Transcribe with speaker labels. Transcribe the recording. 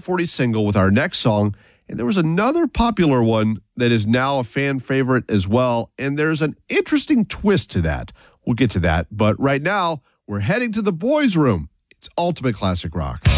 Speaker 1: 40 single with our next song. And there was another popular one that is now a fan favorite as well. And there's an interesting twist to that. We'll get to that. But right now, we're heading to the boys' room. It's Ultimate Classic Rock.